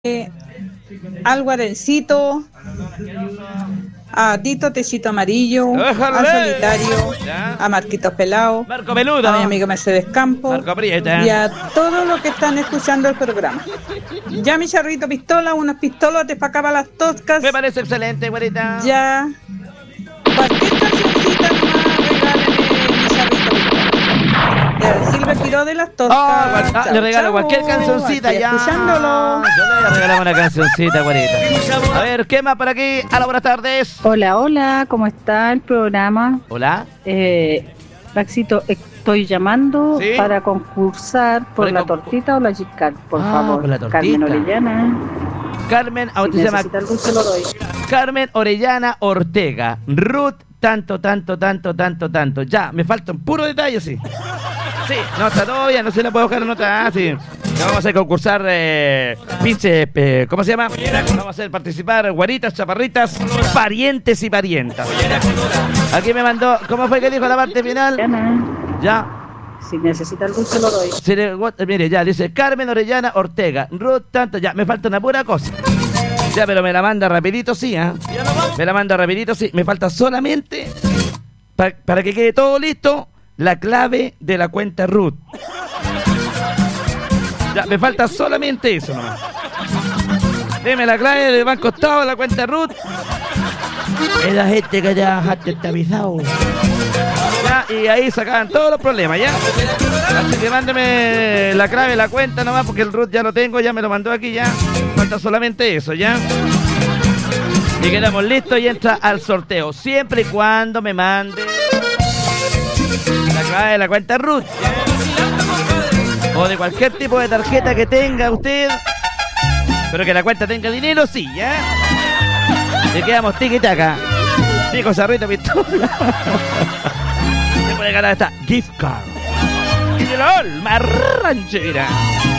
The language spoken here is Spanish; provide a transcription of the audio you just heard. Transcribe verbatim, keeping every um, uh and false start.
eh, al Guarencito, a Tito Tecito Amarillo, ¡Déjale! al Solitario, Ya. a Marquitos Pelao, Marco Peludo. a mi amigo Mercedes Campos Marco Prieta. y a todos los que están escuchando el programa. Ya mi charrito pistola, unas pistolotes para acá para las toscas. Me parece excelente, güerita. Ya cualquier cancioncita nomás, regálenme mi charrito pistola. De Silvia Quiró de las toscas. Oh, cual- ah, Chao, le regalo chao. cualquier cancioncita Aquí ya. escuchándolo. Yo le voy a regalar una cancioncita, güerita. A ver, ¿qué más por aquí? Hola, buenas tardes. Hola, hola, ¿cómo está el programa? Hola. Eh, Maxito, estoy llamando ¿Sí? para concursar por Para la concur- tortita o la Giscal, por Ah, favor. por la tortita. Carmen Orellana. Carmen, ah, Si usted se llama necesita algún se lo doy. Carmen Orellana Ortega. Ruth, tanto, tanto, tanto, tanto, tanto. Ya, me falta un puro detalle, sí. Sí, no, está todo bien, no se la puedo dejar nota. Ah, sí. Ya vamos a hacer concursar, eh, pinche, eh, ¿cómo se llama? Vamos a hacer participar guaritas, chaparritas, parientes y parientas. Aquí me mandó, ¿cómo fue que dijo la parte final? Orellana. Ya. Si necesita algún se lo doy. Se le- what- mire, ya, dice Carmen Orellana Ortega. Ruth, tanto, ya, me falta una pura cosa. Ya, pero me la manda rapidito, sí, ¿ah? Me la manda rapidito, sí. Me falta solamente, pa- para que quede todo listo, la clave de la cuenta Ruth. Ya, me falta solamente eso nomás. Deme la clave del Banco Estado, la cuenta Ruth. Es la gente que ya está avisado. Ya, y ahí sacaban todos los problemas, ¿ya? Así que mándeme la clave, la cuenta nomás, porque el Ruth ya lo tengo, ya me lo mandó aquí, ya. Falta solamente eso, ¿ya? Y quedamos listos y entra al sorteo. Siempre y cuando me mande la clave de la cuenta Ruth. O de cualquier tipo de tarjeta que tenga usted. Pero que la cuenta tenga dinero, sí, ¿ya? Y quedamos tiki-taka. Dijo Sarrito Pistola. Se puede ganar esta gift card. Y de la Olma Ranchera.